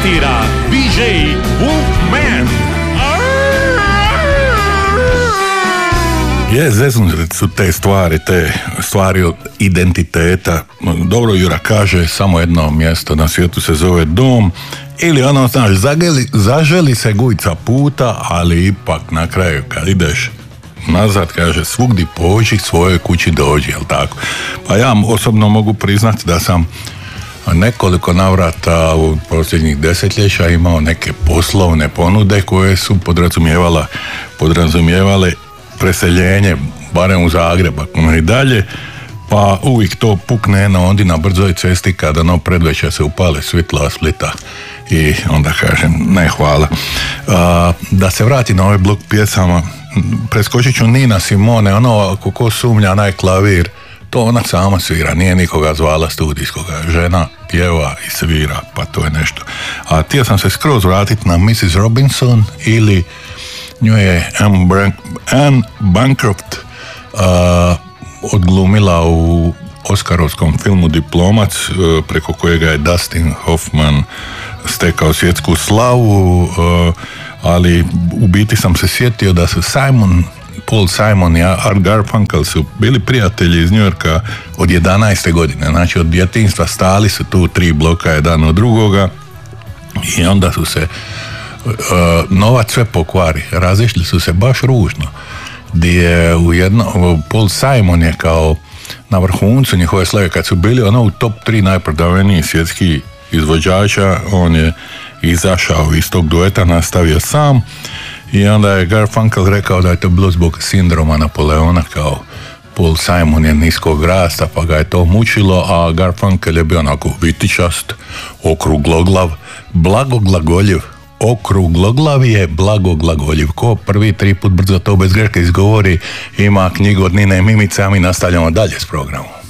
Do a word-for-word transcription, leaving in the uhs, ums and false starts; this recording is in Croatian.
prezentira D J Wolfman. Je, zeznute su te stvari, te stvari od identiteta. Dobro, Jura kaže, samo jedno mjesto na svijetu se zove dom, ili ono, znaš, zaželi, zaželi se gujca puta, ali ipak na kraju kad ideš nazad, kaže, svugdje pođi, svojoj kući dođi, jel tako? Pa ja osobno mogu priznati da sam nekoliko navrata u posljednjih desetljeća imao neke poslovne ponude koje su podrazumijevale, podrazumijevale preseljenje, barem u Zagreb, ako i dalje, pa uvijek to pukne na ondi na brzoj cesti kada no predvečer se upale svjetla Splita i onda kažem ne hvala. A, da se vrati na ovaj blok pjesama, preskočit ću Nina Simone, ono ako ko sumnja naj klavir, to ona sama svira, nije nikoga zvala studijskoga, žena pjeva i svira, pa to je nešto. A htio sam se skroz vratiti na missus Robinson ili nju je Anne Bancroft uh, odglumila u oskarovskom filmu Diplomac, uh, preko kojega je Dustin Hoffman stekao svjetsku slavu, uh, ali u biti sam se sjetio da su Simon, Paul Simon i Art Garfunkel su bili prijatelji iz New Yorka od jedanaeste godine, znači od djetinjstva, stali su tu tri bloka jedan od drugoga i onda su se Uh, novac sve pokvari, razišli su se baš ružno, gdje je u jedno, Paul Simon je kao na vrhuncu njihove slave, kad su bili ono u top tri najprodavenijih svjetskih izvođača, on je izašao iz tog dueta, nastavio sam i onda je Garfunkel rekao da je to bilo zbog sindroma Napoleona, kao Paul Simon je niskog rasta pa ga je to mučilo, a Garfunkel je bio onako vitičast, okrugloglav, blagoglagoljiv. Okrugloglav je blagoglagoljiv. Ko prvi tri put brzo to bez greške izgovori, ima knjigu od Nine Mimice, a mi nastavljamo dalje s programom.